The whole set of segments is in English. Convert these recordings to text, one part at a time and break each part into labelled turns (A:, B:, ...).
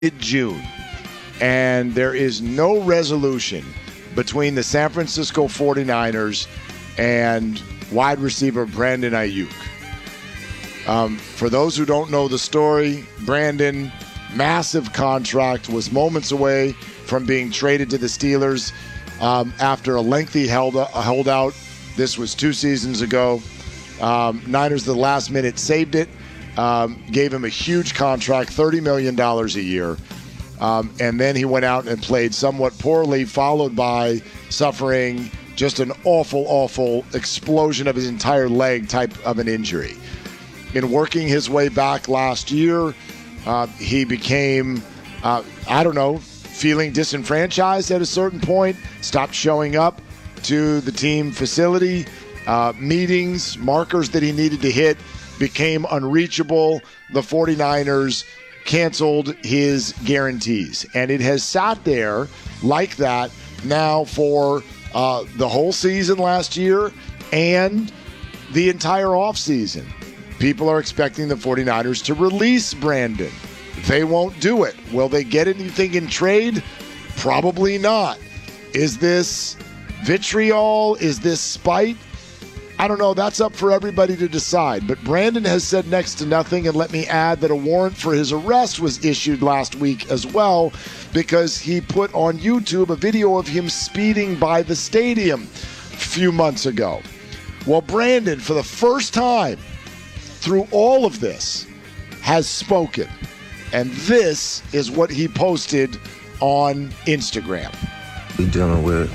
A: mid-June, and there is no resolution between the San Francisco 49ers and wide receiver Brandon Ayuk. For those who don't know the story, Brandon, massive contract, was moments away from being traded to the Steelers after a lengthy holdout. This was 2 seasons ago. Niners, at the last minute, saved it, gave him a huge contract, $30 million a year. And then he went out and played somewhat poorly, followed by suffering just an awful, awful explosion of his entire leg type of an injury. In working his way back last year, he became, feeling disenfranchised at a certain point, stopped showing up to the team facility, meetings, markers that he needed to hit became unreachable. The 49ers canceled his guarantees. And it has sat there like that now for the whole season last year and the entire offseason. People are expecting the 49ers to release Brandon. They won't do it. Will they get anything in trade? Probably not. Is this vitriol? Is this spite? I don't know. That's up for everybody to decide. But Brandon has said next to nothing, and let me add that a warrant for his arrest was issued last week as well because he put on YouTube a video of him speeding by the stadium a few months ago. Well, Brandon, for the first time through all of this, has spoken. And this is what he posted on Instagram.
B: We dealing with,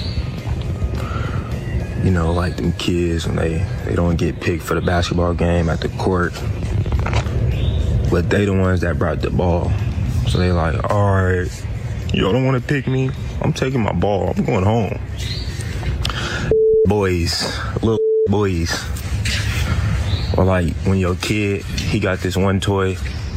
B: like them kids when they don't get picked for the basketball game at the court. But they the ones that brought the ball. So they like, all right, y'all don't want to pick me? I'm taking my ball. I'm going home. Boys, little boys. Or like when your kid, he got this one toy,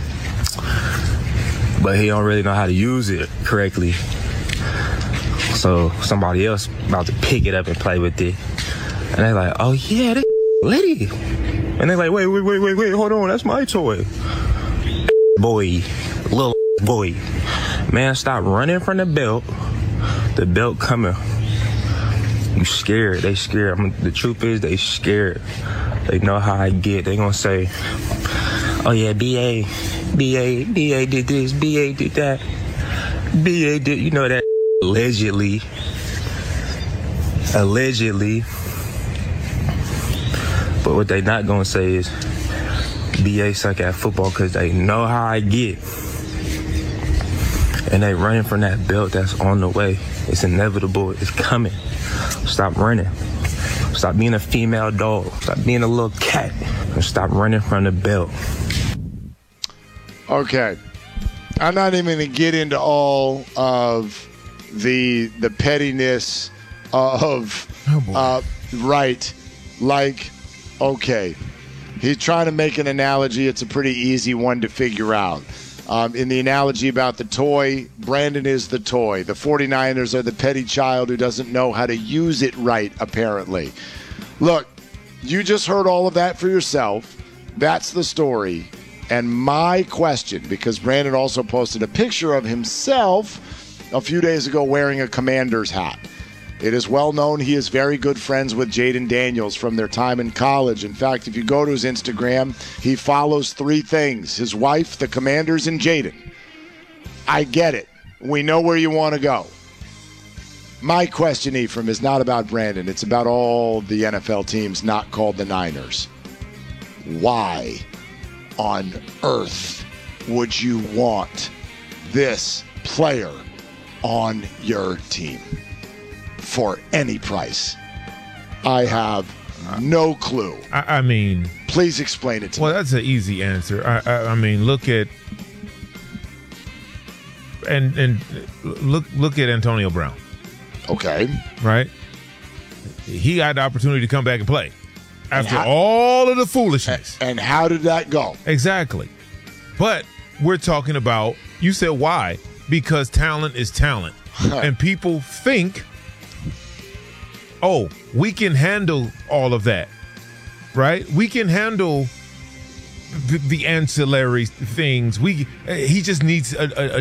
B: but he don't really know how to use it correctly. So somebody else about to pick it up and play with it. And they're like, oh yeah, that Liddy. And they're like, wait, hold on, that's my toy. Boy, little boy. Man, stop running from the belt. The belt coming. You scared, they scared. The truth is they scared. They know how I get. They gonna say, oh yeah, BA did this, BA did that. BA did, that allegedly. But what they not gonna say is BA suck at football because they know how I get. And they running from that belt that's on the way. It's inevitable, it's coming. Stop running. Stop being a female dog. Stop being a little cat. And stop running from the belt.
A: Okay. I'm not even going to get into all of the pettiness of, right. Like, okay. He's trying to make an analogy. It's a pretty easy one to figure out. In the analogy about the toy, Brandon is the toy. The 49ers are the petty child who doesn't know how to use it right, apparently. Look, you just heard all of that for yourself. That's the story. And my question, because Brandon also posted a picture of himself a few days ago wearing a Commander's hat. It is well known he is very good friends with Jaden Daniels from their time in college. In fact, if you go to his Instagram, he follows 3 things: his wife, the Commanders, and Jaden. I get it. We know where you want to go. My question, Ephraim, is not about Brandon. It's about all the NFL teams not called the Niners. Why on earth would you want this player on your team? For any price. I have no clue.
C: I mean,
A: please explain it to me.
C: Well, that's an easy answer. I mean, look at look at Antonio Brown.
A: Okay.
C: Right? He had the opportunity to come back and play after all of the foolishness.
A: And how did that go?
C: Exactly. But we're talking about, you said why? Because talent is talent. And people think, oh, we can handle all of that, right? We can handle the ancillary things. He just needs a